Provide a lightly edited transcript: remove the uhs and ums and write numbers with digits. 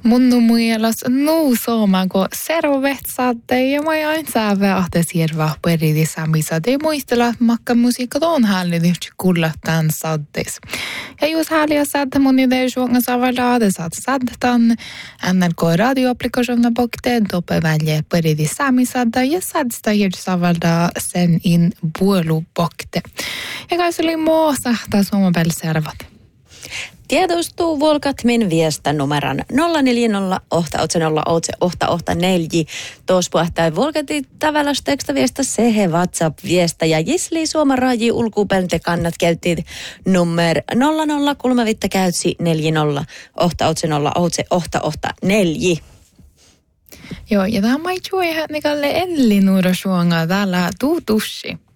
Mun mielestä nuusoomaan, kun servetsatte ja mä aina säävä ahte siervää peridissä, missä te muistella, että makka musiikka on hällitys kuulla tämän saddes. Ja jos häliä sadde mun idea suunga saavalla, saat saddetan NRK radioapplikationen bokte, dope välja peridissä, missä ja saddesta hirti saavalla sen in puolu bokte. Ja kai se oli muu sähtää suomen päällä servat. Tiedostuu Volkatmin viestä numeron 040 ohta04. Tuossa puhtaa Volkatit tavallaan tekstaviestä sehe WhatsApp-viestä ja Gisli Suomaraji ulkupelte kannat käyttiin nummer 003 käytsi 40 ohta 4. Joo, ja tämä ei juo ihan nikalle ellinuura suonga täällä tuutussi.